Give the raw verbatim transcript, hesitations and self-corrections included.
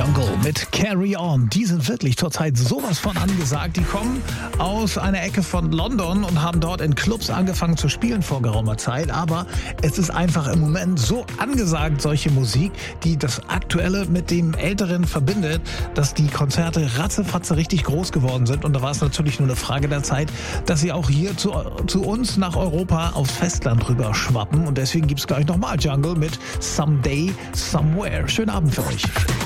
Jungle mit Carry On. Die sind wirklich zurzeit sowas von angesagt. Die kommen aus einer Ecke von London und haben dort in Clubs angefangen zu spielen vor geraumer Zeit. Aber es ist einfach im Moment so angesagt, solche Musik, die das Aktuelle mit dem Älteren verbindet, dass die Konzerte ratzefatze richtig groß geworden sind. Und da war es natürlich nur eine Frage der Zeit, dass sie auch hier zu, zu uns nach Europa aufs Festland rüber schwappen. Und deswegen gibt es gleich nochmal Jungle mit Someday, Somewhere. Schönen Abend für euch.